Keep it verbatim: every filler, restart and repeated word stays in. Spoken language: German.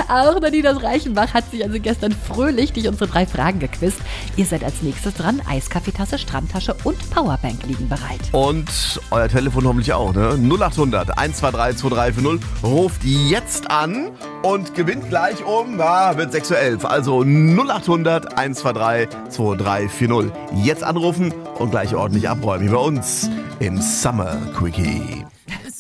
Auch Nadine aus Reichenbach hat sich also gestern fröhlich durch unsere drei Fragen gequizt. Ihr seid als nächstes dran. Eiskaffeetasse, Strandtasche und Powerbank liegen bereit. Und euer Telefon hoffentlich auch, ne? null acht hundert eins zwei drei zwei drei vier null. Ruft jetzt an und gewinnt gleich um, na, wird sechs Uhr elf. Also null acht hundert eins zwei drei zwei drei vier null. Jetzt anrufen und gleich ordentlich abräumen hier bei uns im Summer Quickie.